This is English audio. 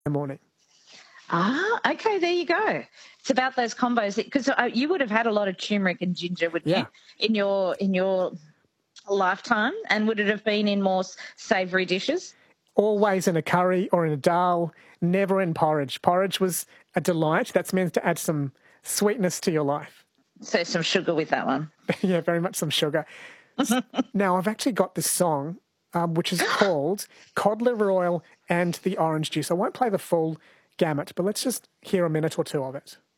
the morning. Okay, there you go. It's about those combos because you would have had a lot of turmeric and ginger, wouldn't you, in your lifetime? And would it have been in more savoury dishes? Always in a curry or in a dal, never in porridge. Porridge was a delight. That's meant to add some sweetness to your life. So some sugar with that one. Yeah, very much some sugar. Now, I've actually got this song, which is called Cod Liver Oil and the Orange Juice. I won't play the full gamut, but let's just hear a minute or two of it.